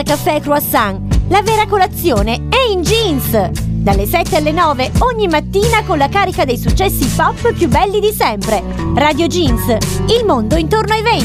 Caffè e croissant, la vera colazione è in Jeans! Dalle 7 alle 9 ogni mattina con la carica dei successi pop più belli di sempre. Radio Jeans, il mondo intorno ai 20.